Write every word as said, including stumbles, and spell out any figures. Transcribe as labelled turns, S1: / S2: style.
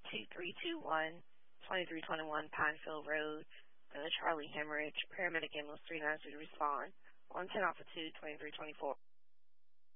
S1: two three two one, two three two one Pinefield Road, and the Charlie Hemorrhage. Paramedic ambulance three nine zero to respond. one ten Alpha two, twenty-three twenty-four.